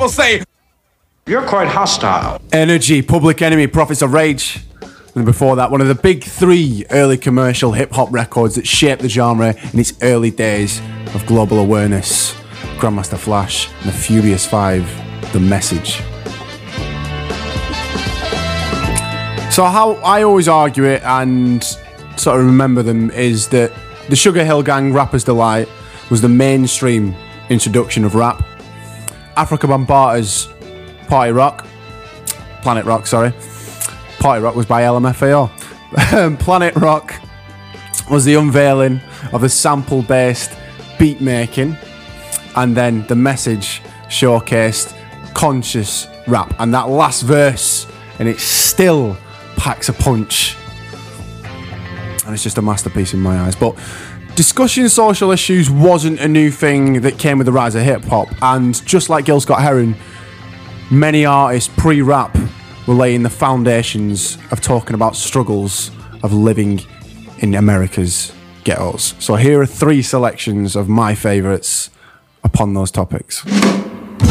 people say, "You're quite hostile." Energy, Public Enemy, Prophets of Rage. And before that, one of the big three early commercial hip-hop records that shaped the genre in its early days of global awareness. Grandmaster Flash and the Furious Five, The Message. So how I always argue it and sort of remember them is that the Sugar Hill Gang Rapper's Delight was the mainstream introduction of rap. Africa Bambaata's Planet Rock, Party Rock was by LMFAO. Planet Rock was the unveiling of the sample-based beat making, and then The Message showcased conscious rap. And that last verse, and it still packs a punch. And it's just a masterpiece in my eyes. But discussing social issues wasn't a new thing that came with the rise of hip-hop. And just like Gil Scott-Heron, many artists pre-rap were laying the foundations of talking about struggles of living in America's ghettos. So here are three selections of my favourites upon those topics.